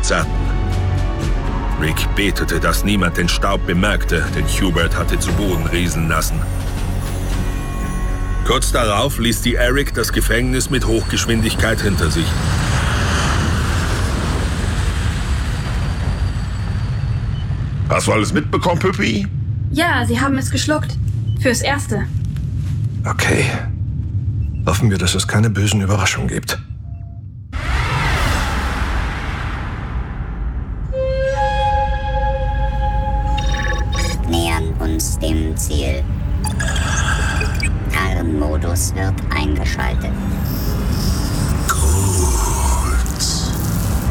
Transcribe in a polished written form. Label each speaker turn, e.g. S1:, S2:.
S1: verzerrten. Rick betete, dass niemand den Staub bemerkte, den Hubert hatte zu Boden rieseln lassen. Kurz darauf ließ die Eric das Gefängnis mit Hochgeschwindigkeit hinter sich.
S2: Hast du alles mitbekommen, Püppi?
S3: Ja, sie haben es geschluckt. Fürs Erste.
S4: Okay. Hoffen wir, dass es keine bösen Überraschungen gibt.
S5: Nähern uns dem Ziel. Tarnmodus wird eingeschaltet.